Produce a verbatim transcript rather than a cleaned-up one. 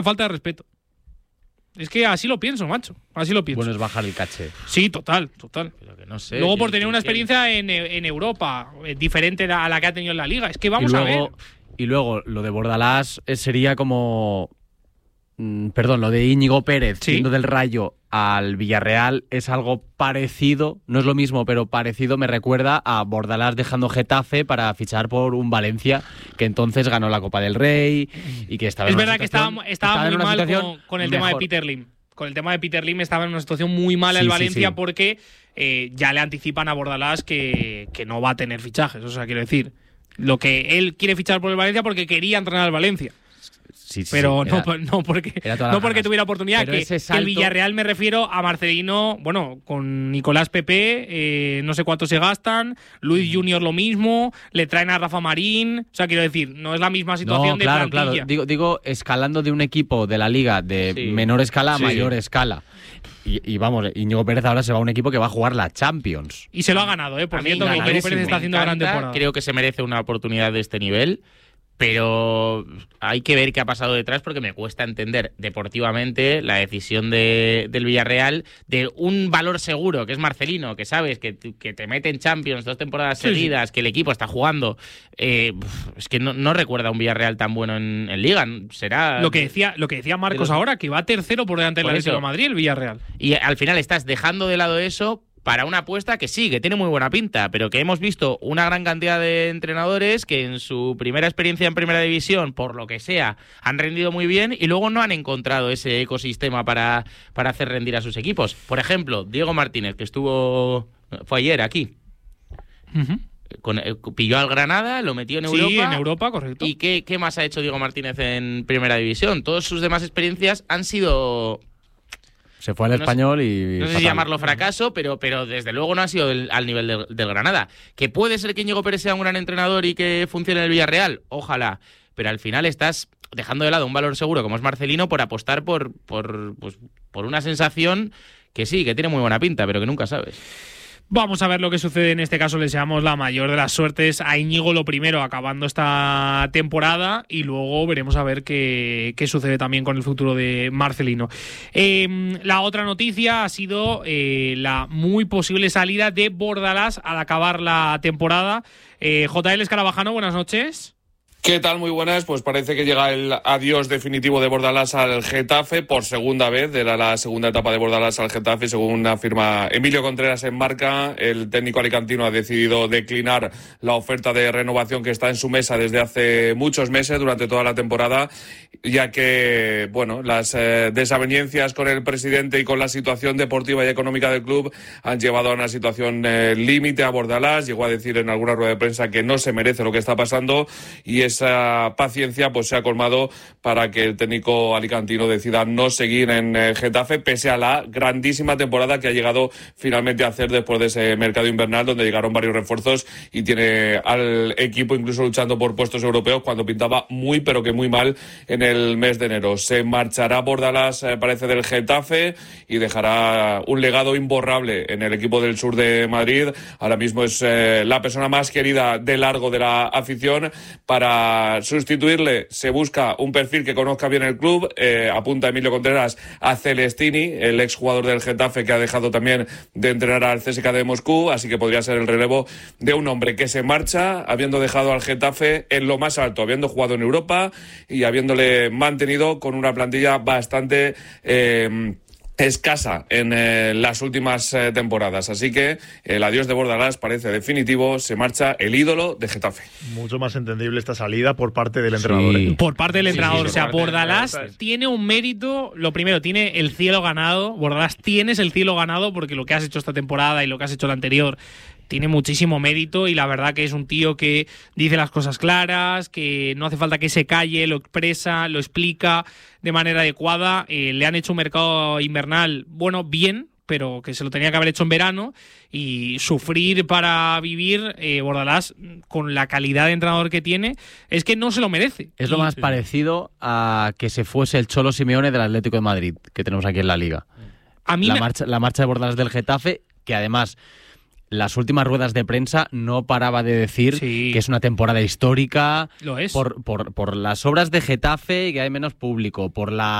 falta de respeto. Es que así lo pienso, macho. Así lo pienso. Bueno, es bajar el caché. Sí, total, total. Pero que no sé. Luego por yo, tener yo, una yo, experiencia en, en Europa, eh, diferente a la que ha tenido en la Liga. Es que vamos y luego, a ver. Y luego, lo de Bordalás sería como... Perdón, lo de Íñigo Pérez, ¿Sí? yendo del Rayo al Villarreal es algo parecido, no es lo mismo, pero parecido, me recuerda a Bordalás dejando Getafe para fichar por un Valencia que entonces ganó la Copa del Rey y que estaba Es en una verdad que situación, estaba, estaba estaba muy en una mal situación con, con el tema de mejor. Peter Lim. Con el tema de Peter Lim estaba en una situación muy mala Sí, el sí, Valencia sí. porque eh, ya le anticipan a Bordalás que, que no va a tener fichajes. O sea, quiero decir, lo que él quiere fichar por el Valencia porque quería entrenar al Valencia. Sí, sí, Pero sí, no, era- no porque, era todas no las porque ganas. tuviera oportunidad. Pero Que, ese que salto- el Villarreal me refiero a Marcelino, bueno, con Nicolás Pepe, eh, no sé cuánto se gastan, Luis Junior lo mismo, le traen a Rafa Marín. O sea, quiero decir, no es la misma situación No, de claro, plantilla. claro. Digo, digo, escalando de un equipo de la Liga de Sí. menor escala a Sí. mayor escala. Y, y vamos, Íñigo Pérez ahora se va a un equipo que va a jugar la Champions. Y se lo ha ganado, ¿eh? Por A mí cierto, que Íñigo ganadísimo. Pérez está Me haciendo gran encanta, temporada. Creo que se merece una oportunidad de este nivel, pero hay que ver qué ha pasado detrás porque me cuesta entender deportivamente la decisión de, del Villarreal de un valor seguro, que es Marcelino, que sabes que, que te mete en Champions dos temporadas Sí, seguidas, sí. que el equipo está jugando. Eh, es que no, no recuerda a un Villarreal tan bueno en, en Liga. Será Lo que decía, lo que decía Marcos los- ahora, que va tercero por delante del Por Atlético de eso. Madrid, el Villarreal. Y al final estás dejando de lado eso para una apuesta que sí, que tiene muy buena pinta, pero que hemos visto una gran cantidad de entrenadores que en su primera experiencia en Primera División, por lo que sea, han rendido muy bien y luego no han encontrado ese ecosistema para, para hacer rendir a sus equipos. Por ejemplo, Diego Martínez, que estuvo... fue ayer aquí. Uh-huh. Con, eh, pilló al Granada, lo metió en Sí, Europa. en Europa, correcto. ¿Y qué, qué más ha hecho Diego Martínez en Primera División? Todas sus demás experiencias han sido... Se fue al No sé- español y... No sé si fatal. llamarlo fracaso, pero, pero desde luego no ha sido del- al nivel del, del Granada. ¿Que puede ser que Íñigo Pérez sea un gran entrenador y que funcione en el Villarreal? Ojalá. Pero al final estás dejando de lado un valor seguro como es Marcelino por apostar por, por, pues, por una sensación que sí, que tiene muy buena pinta, pero que nunca sabes. Vamos a ver lo que sucede en este caso. Le deseamos la mayor de las suertes a Íñigo, lo primero, acabando esta temporada, y luego veremos a ver qué, qué sucede también con el futuro de Marcelino. Eh, la otra noticia ha sido eh, la muy posible salida de Bordalás al acabar la temporada. Eh, J L Escarabajano, buenas noches. ¿Qué tal? Muy buenas. Pues parece que llega el adiós definitivo de Bordalás al Getafe por segunda vez. Era la segunda etapa de Bordalás al Getafe, según afirma Emilio Contreras en Marca. El técnico alicantino ha decidido declinar la oferta de renovación que está en su mesa desde hace muchos meses, durante toda la temporada, ya que, bueno, las eh, desavenencias con el presidente y con la situación deportiva y económica del club han llevado a una situación eh, límite a Bordalás. Llegó a decir en alguna rueda de prensa que no se merece lo que está pasando, y es esa paciencia pues se ha colmado para que el técnico alicantino decida no seguir en eh, Getafe, pese a la grandísima temporada que ha llegado finalmente a hacer después de ese mercado invernal, donde llegaron varios refuerzos y tiene al equipo incluso luchando por puestos europeos cuando pintaba muy pero que muy mal en el mes de enero. Se marchará Bordalás, eh, parece, del Getafe y dejará un legado imborrable en el equipo del sur de Madrid. Ahora mismo es eh, la persona más querida de largo de la afición. Para sustituirle se busca un perfil que conozca bien el club. Eh, apunta Emilio Contreras a Celestini, el exjugador del Getafe que ha dejado también de entrenar al C S K A de Moscú, así que podría ser el relevo de un hombre que se marcha habiendo dejado al Getafe en lo más alto, habiendo jugado en Europa y habiéndole mantenido con una plantilla bastante eh, escasa en eh, las últimas eh, temporadas. Así que el adiós de Bordalás parece definitivo. Se marcha el ídolo de Getafe. Mucho más entendible esta salida por parte del entrenador. Sí. ¿eh? Por parte del Sí, entrenador. sí, o sea, por parte del Bordalás entrenador. tiene un mérito. Lo primero, tiene el cielo ganado. Bordalás, tienes el cielo ganado porque lo que has hecho esta temporada y lo que has hecho la anterior tiene muchísimo mérito, y la verdad que es un tío que dice las cosas claras, que no hace falta que se calle, lo expresa, lo explica de manera adecuada. Eh, le han hecho un mercado invernal, bueno, bien, pero que se lo tenía que haber hecho en verano, y sufrir para vivir. eh, Bordalás, con la calidad de entrenador que tiene, es que no se lo merece. Es lo Y- más parecido a que se fuese el Cholo Simeone del Atlético de Madrid, que tenemos aquí en la Liga. A mí La me- marcha, la marcha de Bordalás del Getafe, que además las últimas ruedas de prensa no paraba de decir Sí. que es una temporada histórica. Lo es. Por, por, por las obras de Getafe, que hay menos público, por la